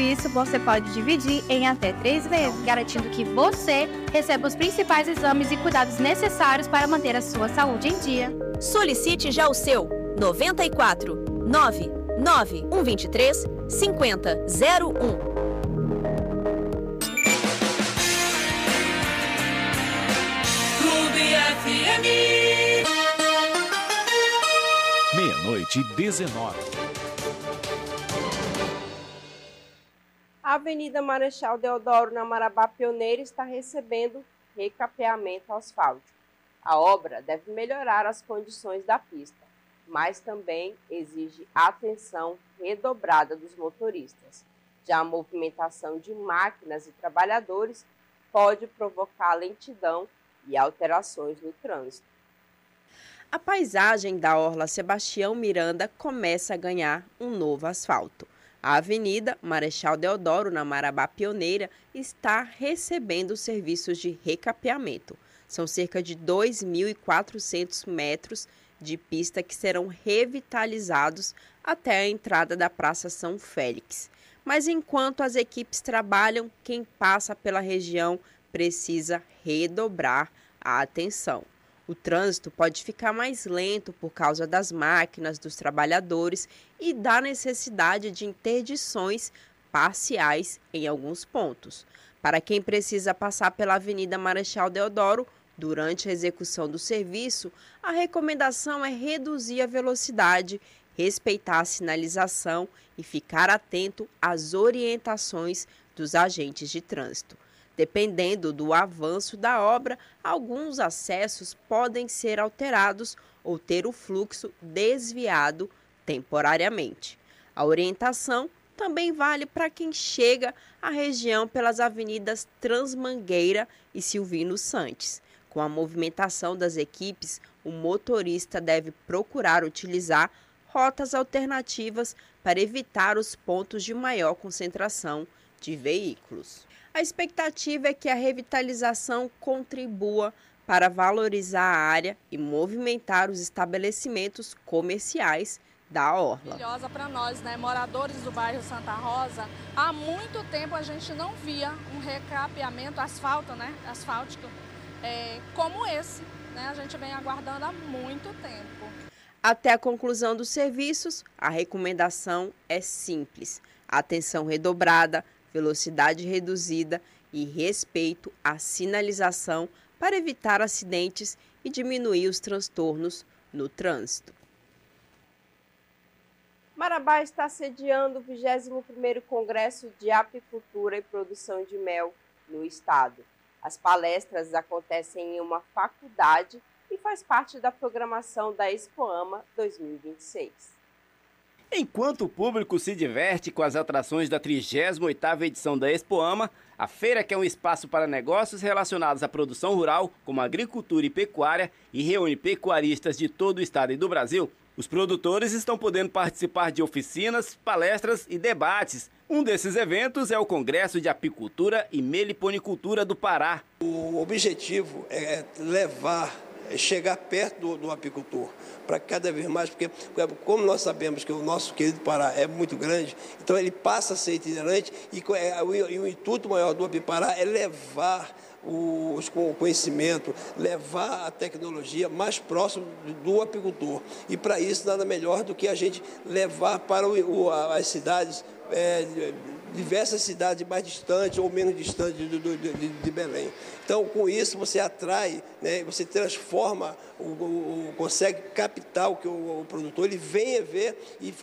isso, você pode dividir em até 3 vezes, garantindo que você receba os principais exames e cuidados necessários para manter a sua saúde em dia. Solicite já o seu 94 99 123 5001. Meia-noite e 19. A Avenida Marechal Deodoro, na Marabá Pioneira, está recebendo recapeamento asfáltico. A obra deve melhorar as condições da pista, mas também exige atenção redobrada dos motoristas. Já a movimentação de máquinas e trabalhadores pode provocar lentidão e alterações no trânsito. A paisagem da Orla Sebastião Miranda começa a ganhar um novo asfalto. A Avenida Marechal Deodoro, na Marabá Pioneira, está recebendo serviços de recapeamento. São cerca de 2.400 metros de pista que serão revitalizados até a entrada da Praça São Félix. Mas enquanto as equipes trabalham, quem passa pela região precisa redobrar a atenção. O trânsito pode ficar mais lento por causa das máquinas, dos trabalhadores e da necessidade de interdições parciais em alguns pontos. Para quem precisa passar pela Avenida Marechal Deodoro, durante a execução do serviço, a recomendação é reduzir a velocidade, respeitar a sinalização e ficar atento às orientações dos agentes de trânsito. Dependendo do avanço da obra, alguns acessos podem ser alterados ou ter o fluxo desviado temporariamente. A orientação também vale para quem chega à região pelas avenidas Transmangueira e Silvino Santos. Com a movimentação das equipes, o motorista deve procurar utilizar rotas alternativas para evitar os pontos de maior concentração de veículos. A expectativa é que a revitalização contribua para valorizar a área e movimentar os estabelecimentos comerciais da Orla. Maravilhosa para nós, né, moradores do bairro Santa Rosa. Há muito tempo a gente não via um recapeamento asfáltico como esse, né? A gente vem aguardando há muito tempo. Até a conclusão dos serviços, a recomendação é simples: atenção redobrada, velocidade reduzida e respeito à sinalização para evitar acidentes e diminuir os transtornos no trânsito. Marabá está sediando o 21º Congresso de Apicultura e Produção de Mel no estado. As palestras acontecem em uma faculdade e faz parte da programação da Expoama 2026. Enquanto o público se diverte com as atrações da 38ª edição da Expoama, a feira, que é um espaço para negócios relacionados à produção rural, como agricultura e pecuária, e reúne pecuaristas de todo o estado e do Brasil, os produtores estão podendo participar de oficinas, palestras e debates. Um desses eventos é o Congresso de Apicultura e Meliponicultura do Pará. O objetivo é chegar perto do apicultor, para cada vez mais, porque como nós sabemos que o nosso querido Pará é muito grande, então ele passa a ser itinerante e o intuito maior do Apipará é levar o conhecimento, levar a tecnologia mais próximo do apicultor. E para isso nada melhor do que a gente levar para as cidades, diversas cidades mais distantes ou menos distantes de Belém. Então, com isso, você atrai, né, você transforma, consegue captar o que o produtor ele venha ver e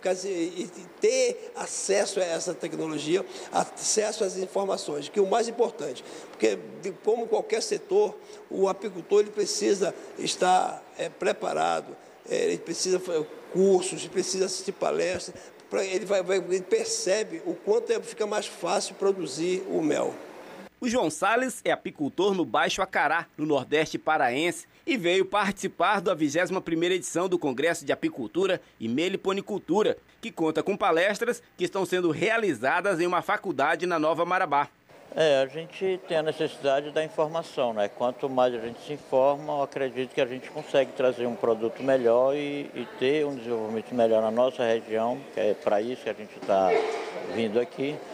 ter acesso a essa tecnologia, acesso às informações, que é o mais importante. Porque, como qualquer setor, o apicultor ele precisa estar preparado, ele precisa fazer cursos, ele precisa assistir palestras, ele percebe o quanto fica mais fácil produzir o mel. O João Salles é apicultor no Baixo Acará, no Nordeste paraense, e veio participar da 21ª edição do Congresso de Apicultura e Meliponicultura, que conta com palestras que estão sendo realizadas em uma faculdade na Nova Marabá. A gente tem a necessidade da informação, né? Quanto mais a gente se informa, eu acredito que a gente consegue trazer um produto melhor e ter um desenvolvimento melhor na nossa região, que é para isso que a gente está vindo aqui.